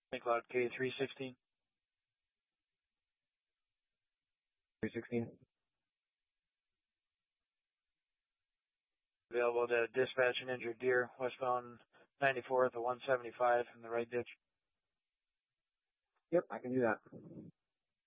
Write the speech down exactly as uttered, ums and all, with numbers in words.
Saint Cloud K three sixteen. three sixteen. Available to dispatch an injured deer westbound ninety-fourth at one seventy-five in the right ditch. Yep, I can do that.